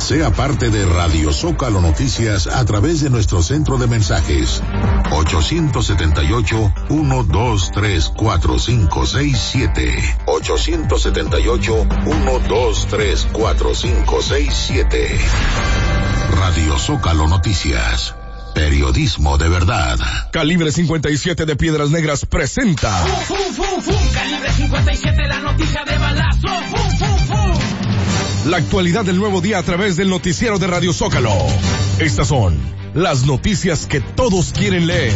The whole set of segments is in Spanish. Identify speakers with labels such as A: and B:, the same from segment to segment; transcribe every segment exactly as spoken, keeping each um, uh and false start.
A: Sea parte de Radio Zócalo Noticias a través de nuestro centro de mensajes ocho siete ocho, uno dos tres, cuatro cinco seis siete. ocho siete ocho, uno dos tres, cuatro cinco seis siete. Radio Zócalo Noticias. Periodismo de verdad.
B: Calibre cincuenta y siete de Piedras Negras presenta.
C: ¡Fum, fum, fum, fum! Calibre cincuenta y siete, la noticia de balazo. ¡Fum, fum, fum!
B: La actualidad del nuevo día a través del noticiero de Radio Zócalo. Estas son las noticias que todos quieren leer.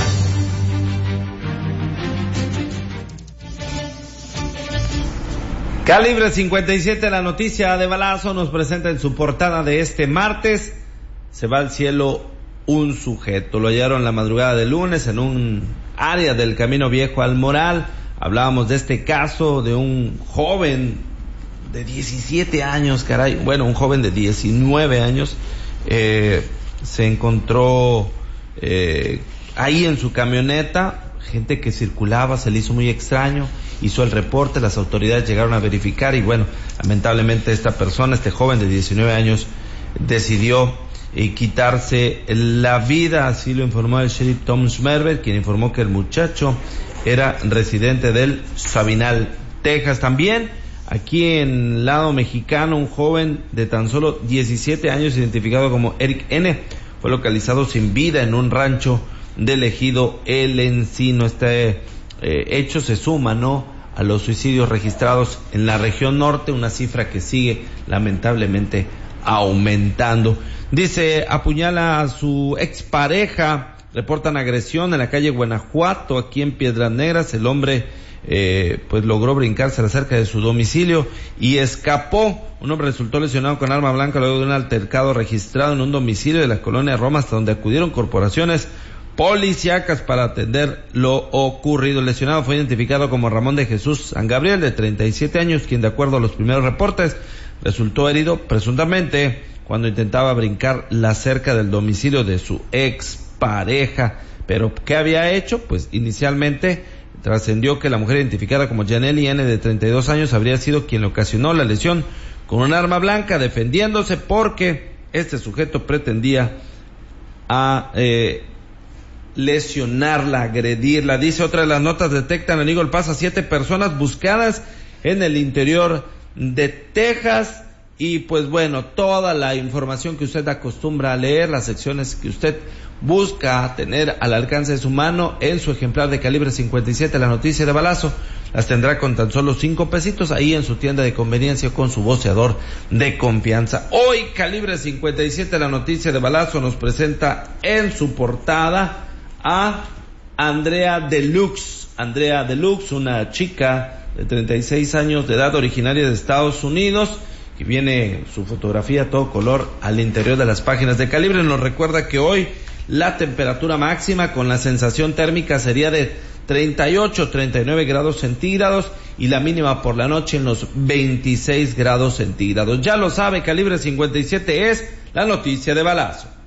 D: Calibre cincuenta y siete, la noticia de balazo, nos presenta en su portada de este martes. Se va al cielo un sujeto. Lo hallaron la madrugada de lunes en un área del Camino Viejo al Moral. Hablábamos de este caso de un joven de diecisiete años, caray, bueno, un joven de diecinueve años, eh, se encontró eh, ahí en su camioneta, gente que circulaba, se le hizo muy extraño, hizo el reporte, las autoridades llegaron a verificar y bueno, lamentablemente esta persona, este joven de diecinueve años, decidió y quitarse la vida, así lo informó el sheriff Tom Schmerber, quien informó que el muchacho era residente del Sabinal, Texas. También aquí en el lado mexicano, un joven de tan solo diecisiete años, identificado como Eric N., fue localizado sin vida en un rancho del ejido El Encino. Este eh, hecho se suma, ¿no?, a los suicidios registrados en la región norte, una cifra que sigue lamentablemente aumentando. Dice, apuñala a su expareja, reportan agresión en la calle Guanajuato, aquí en Piedras Negras. El hombre eh, pues logró brincarse a la cerca de su domicilio y escapó. Un hombre resultó lesionado con arma blanca luego de un altercado registrado en un domicilio de la colonia Roma, hasta donde acudieron corporaciones policíacas para atender lo ocurrido. El lesionado fue identificado como Ramón de Jesús San Gabriel, de treinta y siete años, quien de acuerdo a los primeros reportes resultó herido presuntamente cuando intentaba brincar la cerca del domicilio de su expareja. Pero ¿qué había hecho? Pues inicialmente trascendió que la mujer identificada como Janely N., de treinta y dos años, habría sido quien le ocasionó la lesión con un arma blanca, defendiéndose porque este sujeto pretendía a eh, lesionarla, agredirla. Dice, otra de las notas detectan en Eagle Pass a siete personas buscadas en el interior de Texas. Y pues bueno, toda la información que usted acostumbra a leer, las secciones que usted busca tener al alcance de su mano en su ejemplar de Calibre cincuenta y siete, la noticia de balazo, las tendrá con tan solo cinco pesitos ahí en su tienda de conveniencia con su voceador de confianza. Hoy Calibre cincuenta y siete, la noticia de balazo, nos presenta en su portada a Andrea Deluxe. Andrea Deluxe, una chica de treinta y seis años de edad, originaria de Estados Unidos, que viene su fotografía a todo color al interior de las páginas de Calibre. Nos recuerda que hoy la temperatura máxima con la sensación térmica sería de treinta y ocho, treinta y nueve grados centígrados y la mínima por la noche en los veintiséis grados centígrados. Ya lo sabe, Calibre cincuenta y siete es la noticia de balazo.